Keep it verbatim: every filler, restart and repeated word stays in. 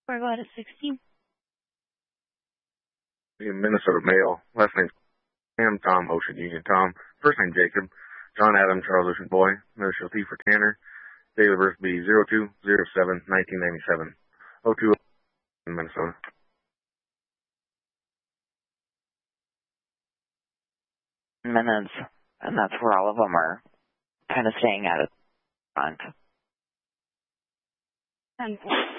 We're going to sixteen. Minnesota male. Last name Sam, Tom, Ocean Union Tom. First name Jacob. John Adam, Charles Ocean Boy. Initial T for Tanner. Date of birth be zero two zero seven nineteen ninety-seven. oh two in Minnesota. Minutes. And that's where all of them are kind of staying at it front. ten.